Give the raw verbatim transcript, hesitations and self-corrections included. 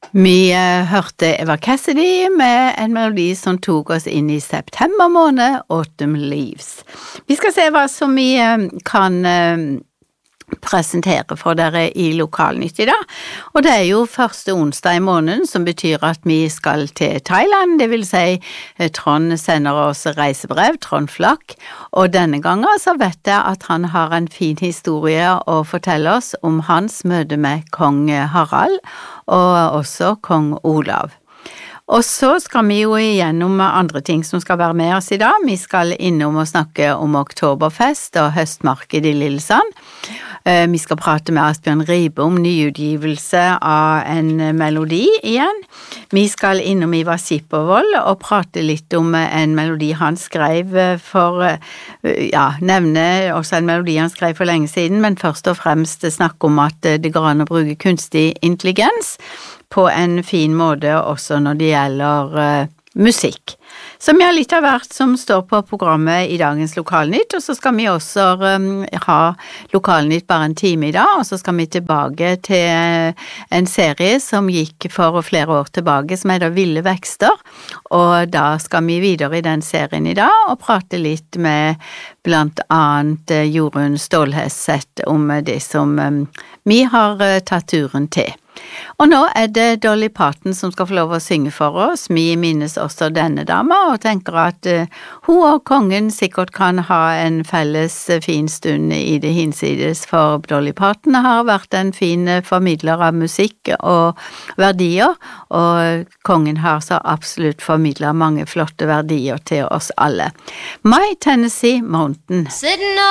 Vi uh, hørte Eva Cassidy med en melodi som tok oss inn i september måned, Autumn Leaves. Vi skal se hva som vi uh, kan uh, presentere for dere i Lokalnytt i dag. Og det er jo første onsdag i måneden, som betyr at vi skal til Thailand, det vil si Trond sender oss reisebrev, Trond Flakk, og denne gangen så vet jeg at han har en fin historie å fortelle oss om hans møte med kong Harald, og også kong Olav. Og så skal vi jo igjennom andre ting som skal være med oss i dag. Vi skal innom og snakke om Oktoberfest og høstmarked i Lillesand. Vi skal prate med Asbjørn Ribe om nyutgivelse av en melodi igjen. Vi skal innom Ivar Skippervold og prate litt om en melodi han skrev for, ja, nevne også en melodi han skrev for lenge siden, men først og fremst snakke om at det går an å bruke kunstig intelligens på en fin måte også når det gjelder uh, musikk. Så vi har litt av hvert som står på programmet i dagens Lokalnytt, og så skal vi også um, ha Lokalnytt bare en time i dag, og så skal vi tilbake til en serie som gikk for flere år tilbake, som heter Ville Vekster, og da skal vi videre i den serien i dag, og prate litt med blant annet Jorunn Stålhesset om det som um, vi har uh, tatt turen til. Og nå er det Dolly Parton som skal få lov å synge for oss. Vi minnes også denne dama og tenker at uh, hun og kongen sikkert kan ha en felles uh, fin stund i det hinsides, for Dolly Parton har vært en fin uh, formidler av musikk og verdier, og kongen har så absolutt formidlet mange flotte verdier til oss alle. My Tennessee Mountain.